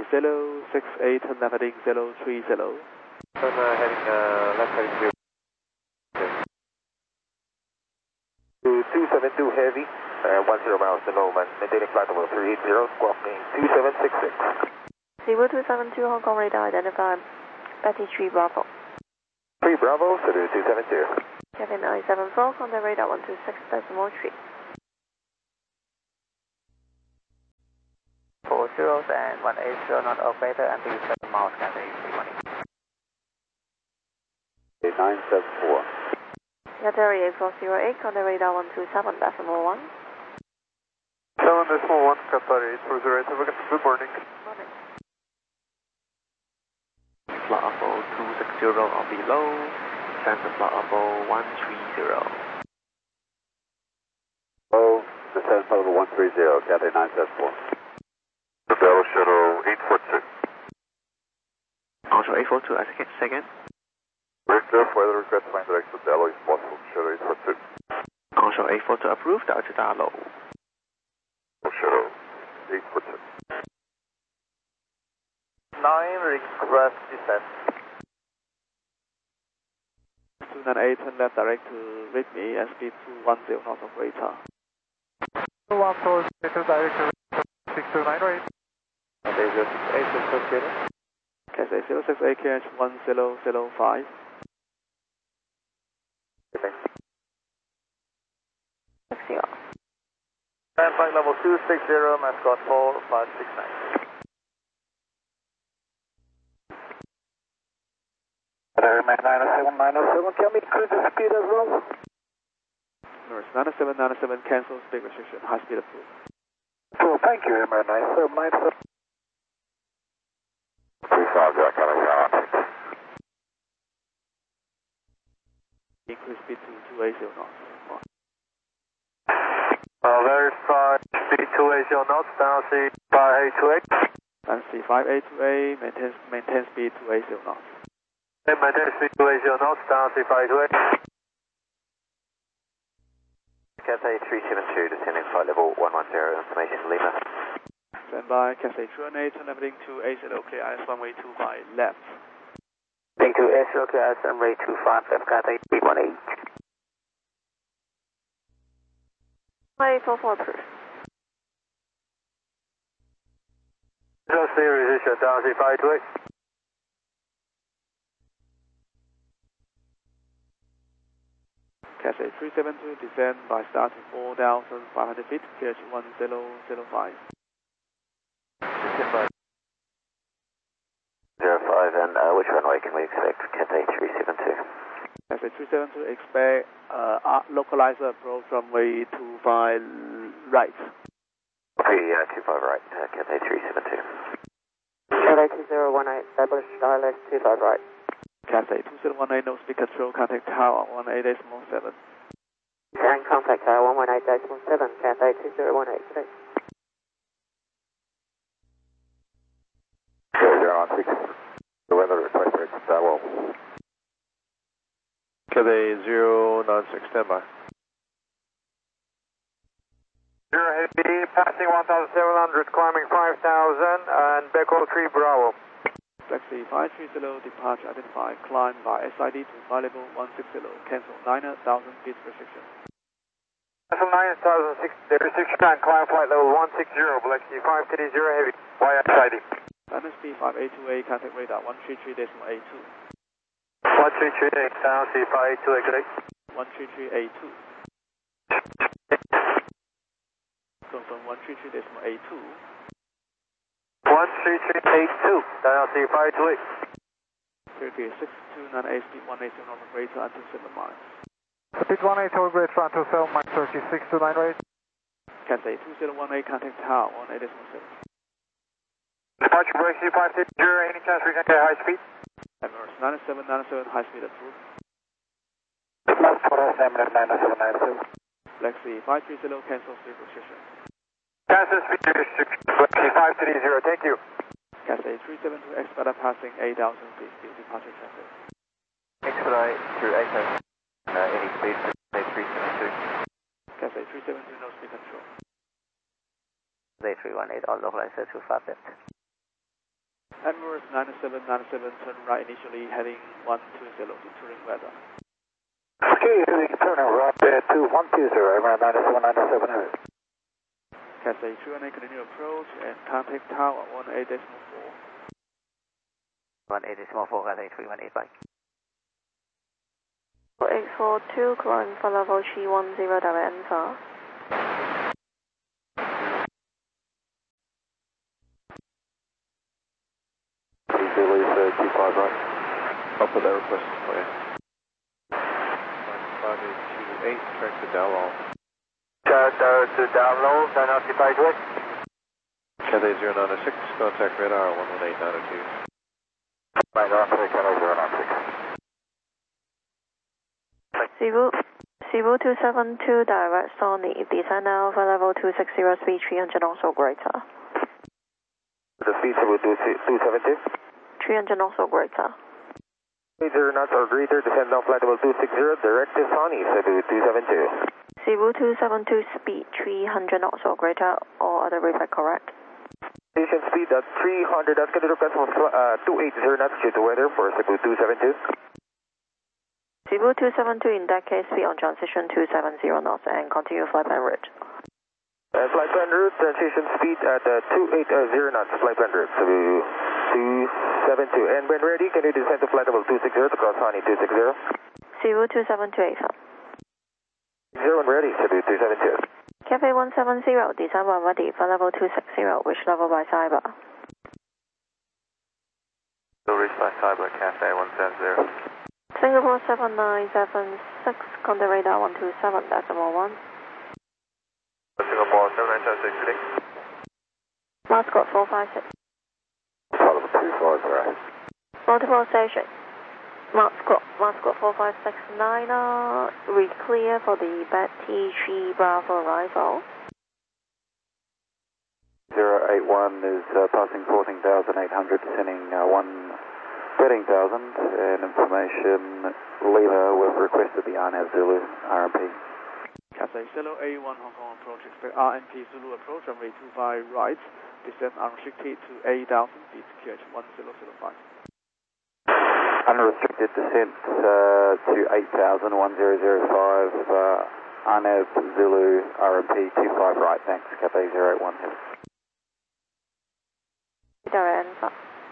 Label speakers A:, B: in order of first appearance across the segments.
A: 068 left heading 030.
B: Heading left heading 272 heavy, 10 miles to Norman, maintaining flight level 380, squawk name 2766.
C: Zero 272 Hong Kong radar identified, Betty 3 Bravo.
B: 3 Bravo, City 272.
C: Kevin 974, contact radar 126.3.
D: 40 and 180 not operator until 7 miles, Cathay 318.
B: 974.
C: Yatari 8408, contact radar 127.1.
B: 7.1, Qatar 8408, have a good morning.
C: Morning.
A: Flight Apple 260 or below, center Flight Apple 130.
B: Oh, descent level 130, Cathay 974. Bell Shuttle 842.
A: Also 842, I second.
B: Richter, weather request find direct to Dello is possible, Shuttle 842.
A: Also 842 approved, Delta Darlow.
B: Shuttle 842.
D: 9 request descent.
A: 298 turn left direct to Whitney, SP 210 north of radar.
D: 214, direct to 629 right.
B: Cathay 068, associated.
A: Cathay 068 KH 1005.
C: Taxi off.
D: Flight level 260, mascot 4569.
B: Airman 907, can we increase the speed as well?
A: Norris 9797, cancel speed restriction, high speed approved.
B: Cool, thank you, Airman 9797. 35, Jack,
A: Increase speed to 280 knots.
D: Verify speed 280 knots, down C 5828.
A: Nancy 5828, maintain speed 280 knots.
D: Maintain speed 280 knots, down C 5828. Cathay 372, descending flight level 110, information Lima.
A: Stand by, Cathay 318, turn left heading 280, KIS runway 25 left.
D: Heading to S, KIS runway 25 left, Cathay 318.
C: 5844 approved.
D: No series issue, down C 5828.
A: Cathay 372, descend by start to 4,500 feet, KH 1005.
D: Descend by 05, and which runway can we expect for Cathay 372?
A: Cathay 372, expect localizer approach runway 25 right.
D: Okay, 25 right, Cathay 372.
C: Cathay 2018, established ILS 25 right.
A: Cathay 2018, no speed control, contact tower 18.7.
C: And contact tower 118.7, Cathay 2018, today.
B: 016, the weather request direct to Dello. Cathay 096, standby.
D: 0 heavy, passing 1,700, climbing 5,000, and Beko 3 Bravo.
A: Taxi 530, departure identified, climb by SID to flight level 160, cancel 9,000 feet restriction.
D: Cancel 9,060 restriction and climb flight level 160, Black Sea 530 heavy, via SID.
A: NSP 5828, contact radar 133.82.
D: 133, down C 5828, good day.
A: 133.82. Confirm 133.82.
D: 13382, down C 528.
A: Turkey 6298, speed 180 north of radar until 7 miles.
D: Speed 180, great front to 7 miles, Turkey 629 right.
A: Cathay 2018, contact tower 18.7.
D: Departure break C 530, any chance we can get high speed?
A: Emirates 9797, high speed approved.
D: Last for us, Emirates 9797.
A: Black Sea 530, cancel speed restriction.
D: Cancel speed restriction, Black Sea 530, thank you.
A: Cathay 372, expedite passing 8,000 feet, still departure traffic.
D: Expedite through 8,000, any speed for Cathay 372.
A: Cathay 372, no speed control.
D: Cathay 318, all localizer to 5 left.
A: Emirates 9797, turn right initially, heading 120 to touring weather.
D: Okay, turn right to 120, Emirates 9797.
A: Cathay 318, continue approach and contact tower 18.4.
C: 18.4, Cathay 318, bye.
E: 842, climb for level 310, direct answer.
B: Zulu 25 right.
F: I'll put that request for you. 5828, track to Dowell.
D: Charter to download, 995 west.
F: Cathay 096, contact radar 118.902.
B: Right, Cathay 096.
E: Cebu 272, direct Sony, descend now for level 260, speed 300 knots or greater.
D: The speed Cebu 272.
E: 300 knots or greater.
D: 80 knots or greater, descend down flight level 260, direct to Sony, Cebu 272.
E: Cebu 272, speed 300 knots or greater, all other repeat correct.
D: Station speed at 300, that's going to request from 280 knots due to weather for Cebu 272.
E: Cebu 272, in that case, speed on transition 270 knots and continue flight plan route.
D: Flight plan route, transition speed at 280 knots, flight plan route, Cebu 272. And when ready, can you descend to flight level 260 to cross Honey 260?
E: Cebu 272, AFM.
D: 0 when ready, Cebu 272.
E: Cathay 170, descend when ready for level 260, which level by cyber?
F: Still reached by cyber, Cathay 170.
E: Singapore 7976, contact radar 127.1.
F: Singapore 7976 today.
E: Mascot 456.
B: Follow 25 right.
E: Multiple station. Mascot 4569, we clear for the Betty 3 Bravo arrival.
B: 081 is passing 14,800, descending 13,000, and information Lima, we've requested the RNAV Zulu RMP.
A: Cathay Silo A1 Hong Kong approach, expect RMP Zulu approach, runway 25 right, descend unrestricted to 8,000 feet, QH 1005.
B: Unrestricted descent to 8,000, 1005, RNAV Zulu RMP 25 right, thanks, Cathay 081.
E: Direct answer.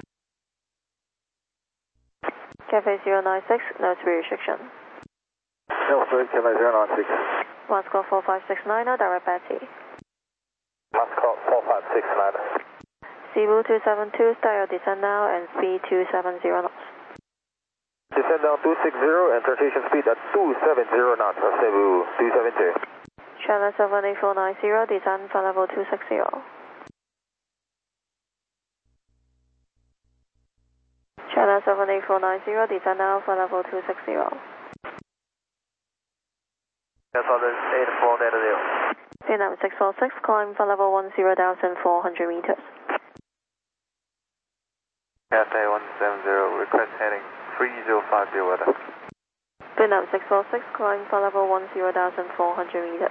E: Cathay 096, no speed restriction.
D: No, sorry, Cathay 096.
E: Mascot 4569, direct Betty.
D: Mascot 4569.
E: Cebu 272, start your descent now and speed 270 knots.
D: Descend down 260 and transition speed at 270 knots for Cebu 272.
E: Channel 78490, descend for level 260. Channel 78490, descend now for level 260.
D: That's on the 8490.
E: Vietnam 646, climb for level 10,400 meters.
F: Cathay 170, request heading 3050 weather.
E: Vietnam 646, climb for level 10,400 meters.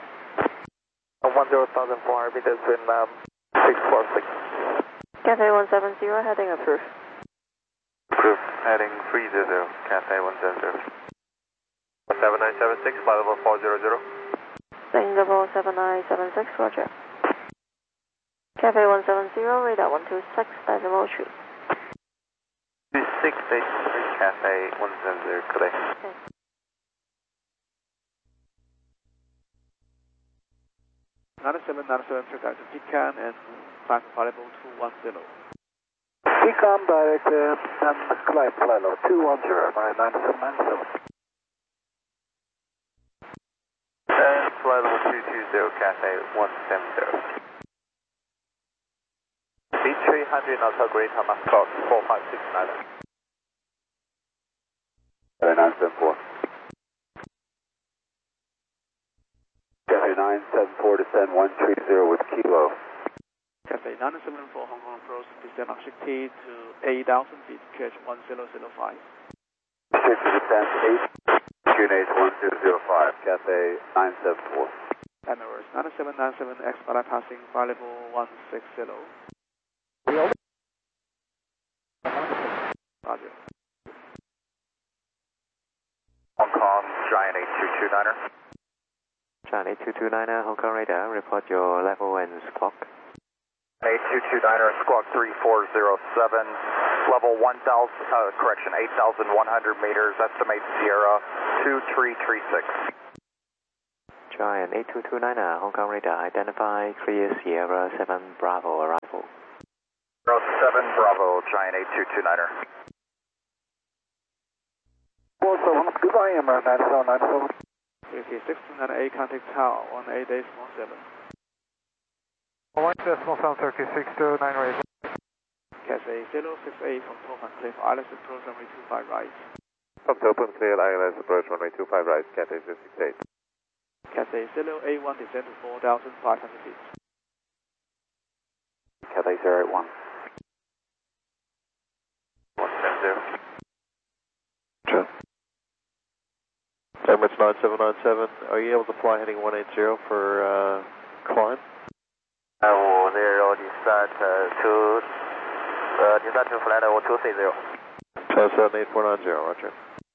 D: 10,400 meters, Vietnam 646.
E: Cathay 170, heading approved.
F: Approved, heading 30, Cathay 170. 7976, flight level 400.
E: Singapore 7976, roger. Cathay 170, radar 126.3.
F: 2683, Cathay 170, today.
E: Okay.
A: Seven check out to Pecan and climb flight level 210.
D: Pecan direct and climb flight level 210 by 9797.
F: And flight level 220, Cathay 170. Speed 300 knots or greater, Mascot 4569.
B: 974. Cathay 974, descend 130 with Kilo.
A: Cathay 974 Hong Kong approach, descend unrestricted to 8,000 feet, QH 1005.
B: Restricted descent 8, QNH 1005, Cathay 974.
A: Emirates 9797, expedite passing flight level 160.
F: 8229er.
C: Charlie 8229er, Hong Kong radar, report your level and squawk.
F: 8229er, squawk 3407, level 8,100 meters, estimate Sierra 2336.
C: Giant 8229er, Hong Kong radar, identify clear Sierra 7 Bravo arrival.
F: 07 Bravo, Giant 8229er.
B: 47, goodbye, Emirates 9797.
A: Okay, 629A, contact tower 18.7.
G: 1.736 radio.
A: Cathay 068 from Tofan, clear for ILS approach runway 25 right.
F: From open clear, ILS approach runway 25 right, Cathay 068.
A: Cathay 081, descend to 4,500 feet.
B: Cathay 081.
F: 170.
D: Sure. Emirates 9797, are you able to fly heading 180 for climb?
F: 50, descent to flight level 230.
D: 78490, roger.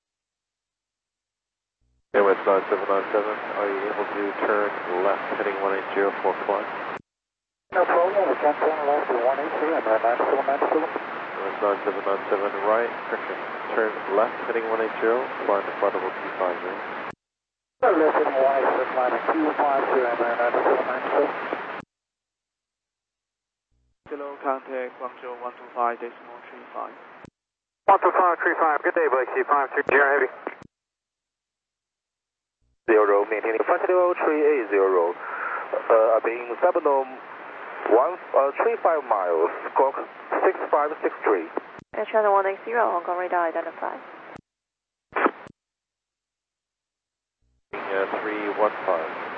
D: Emirates 9797, are you able to turn left heading 180 for climb?
B: No problem, we can turn left to 180, Emirates 9797.
D: Emirates 9797, right, correction. Turn left heading 180, climb to flight level 250.
B: Left heading 180, climbing 250, Emirates 9797.
A: Hello, contact Guangzhou 125.35.
G: 12535, good day, Blake, C530 Heavy.
D: 0, maintaining flight level 380, being Sabinum 35 miles, squawk 6563.
E: Air Channel 180, Hong Kong radar identified.
D: 315.